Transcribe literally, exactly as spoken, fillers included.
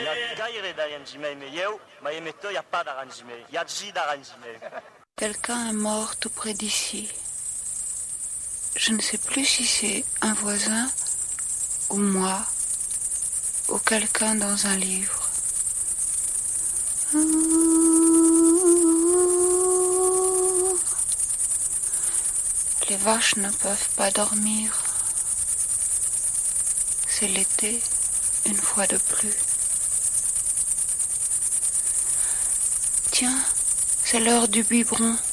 Hi ha gaire d'arrangiments, mais eu, mais il n'y a pas d'arrangement. Il y a J d'arrangement. Quelqu'un est mort tout près d'ici. Je ne sais plus si c'est un voisin ou moi ou quelqu'un dans un livre. Les vaches ne peuvent pas dormir. C'est l'été, une fois de plus. Tiens, c'est l'heure du biberon.